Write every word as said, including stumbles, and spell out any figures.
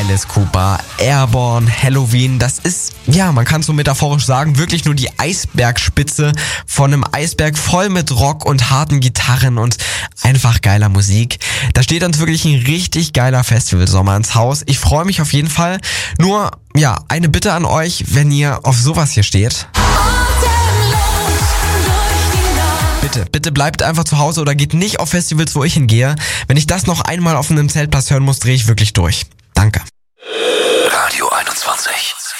Alice Cooper, Airborne, Helloween, das ist, ja, man kann so metaphorisch sagen, wirklich nur die Eisbergspitze von einem Eisberg voll mit Rock und harten Gitarren und einfach geiler Musik. Da steht uns wirklich ein richtig geiler Festivalsommer ins Haus. Ich freue mich auf jeden Fall. Nur, ja, eine Bitte an euch, wenn ihr auf sowas hier steht. Bitte, bitte bleibt einfach zu Hause oder geht nicht auf Festivals, wo ich hingehe. Wenn ich das noch einmal auf einem Zeltplatz hören muss, drehe ich wirklich durch. Danke. Radio einundzwanzig.